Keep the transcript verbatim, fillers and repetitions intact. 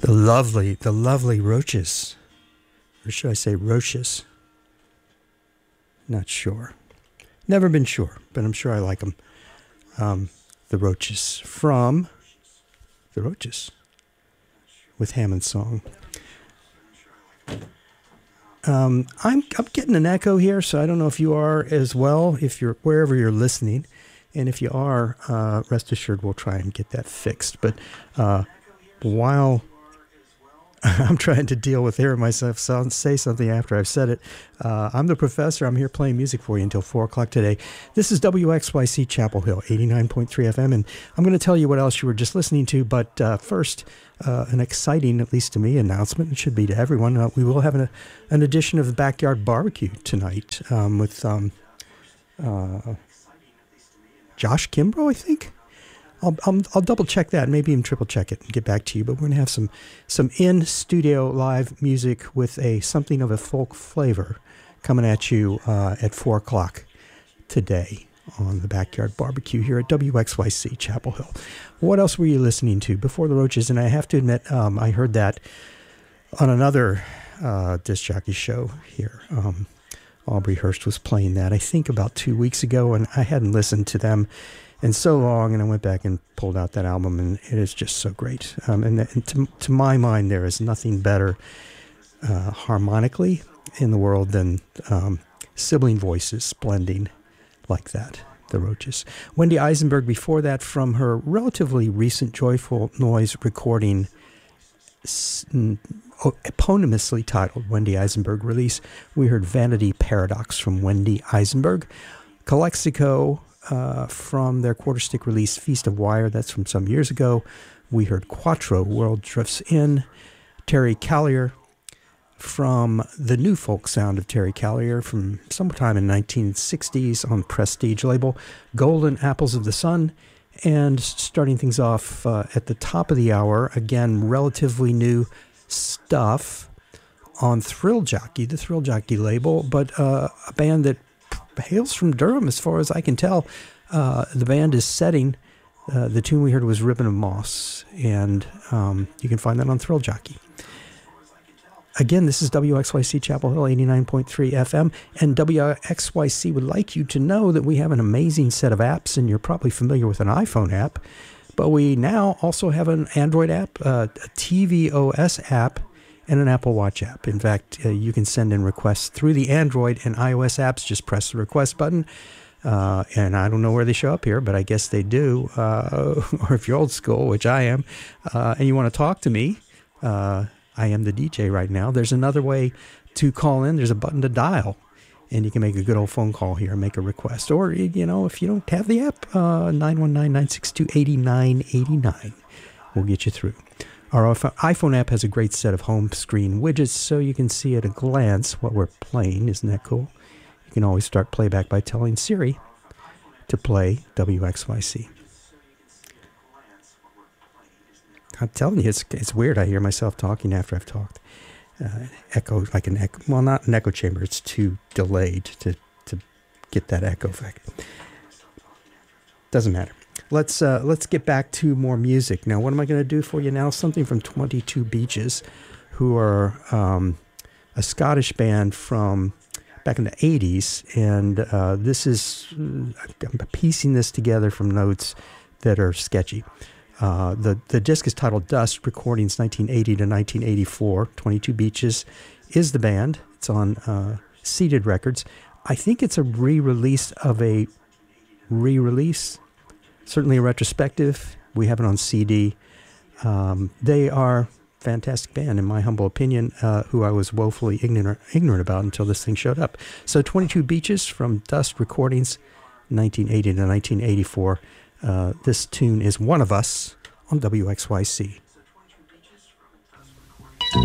The lovely, the lovely Roaches. Or should I say Roaches? Not sure. Never been sure, but I'm sure I like them. Um, the Roaches from The Roaches with Hammond Song. Um, I'm I'm getting an echo here, so I don't know if you are as well, if you're wherever you're listening. And if you are, uh, rest assured we'll try and get that fixed. But uh, while I'm trying to deal with hearing myself sound, say something after I've said it, uh, I'm the professor. I'm here playing music for you until four o'clock today. This is W X Y C Chapel Hill, eighty-nine point three F M, and I'm going to tell you what else you were just listening to. But uh, first, uh, an exciting, at least to me, announcement. It should be to everyone. Uh, we will have an, an edition of the Backyard Barbecue tonight um, with um, uh, Josh Kimbrough, I think. I'll, I'll, I'll double check that, maybe even triple check it and get back to you. But we're going to have some, some in-studio live music with a something of a folk flavor coming at you uh, at four o'clock today on the Backyard Barbecue here at W X Y C Chapel Hill. What else were you listening to before the Roaches? And I have to admit, um, I heard that on another uh, disc jockey show here. Um, Aubrey Hurst was playing that, I think, about two weeks ago, and I hadn't listened to them in so long, and I went back and pulled out that album, and it is just so great. Um, and, and to, to my mind, there is nothing better uh, harmonically in the world than um, sibling voices blending like that, the Roaches. Wendy Eisenberg before that, from her relatively recent Joyful Noise recording, eponymously titled Wendy Eisenberg release, we heard Vanity Paradox from Wendy Eisenberg. Calexico, Uh, from their quarter stick release Feast of Wire, that's from some years ago. We heard Quattro, World Drifts In. Terry Callier from the new folk sound of Terry Callier from sometime in the nineteen sixties on Prestige label, Golden Apples of the Sun. And starting things off uh, at the top of the hour, again, relatively new stuff on Thrill Jockey, the Thrill Jockey label, but uh, a band that hails from Durham, as far as I can tell. Uh, the band is Setting. Uh, the tune we heard was Ribbon of Moss, and um, you can find that on Thrill Jockey. Again, this is W X Y C Chapel Hill, eighty-nine point three F M, and W X Y C would like you to know that we have an amazing set of apps, and you're probably familiar with an iPhone app, but we now also have an Android app, uh, a T V O S app, and an Apple Watch app. In fact, uh, you can send in requests through the Android and iOS apps. Just press the request button. Uh, and I don't know where they show up here, but I guess they do. Uh, or if you're old school, which I am, uh, and you want to talk to me, uh, I am the D J right now. There's another way to call in. There's a button to dial, and you can make a good old phone call here and make a request. Or, you know, if you don't have the app, uh, nine one nine, nine six two, eight nine eight nine will get you through. Our iPhone app has a great set of home screen widgets, so you can see at a glance what we're playing. Isn't that cool? You can always start playback by telling Siri to play W X Y C. I'm telling you, it's it's weird. I hear myself talking after I've talked. Uh, echo, like an echo. Well, not an echo chamber. It's too delayed to, to get that echo effect. Doesn't matter. Let's uh, let's get back to more music. Now, what am I going to do for you now? Something from twenty-two Beaches, who are um, a Scottish band from back in the eighties. And uh, this is, I'm piecing this together from notes that are sketchy. Uh, the, the disc is titled Dust, recordings nineteen eighty to nineteen eighty-four. twenty-two Beaches is the band. It's on uh, Seated Records. I think it's a re-release of a re-release. Certainly a retrospective. We have it on C D. Um, they are a fantastic band, in my humble opinion, uh, who I was woefully ignorant, ignorant about until this thing showed up. So twenty-two Beaches from Dust Recordings, nineteen eighty to nineteen eighty-four. Uh, this tune is One of Us on W X Y C.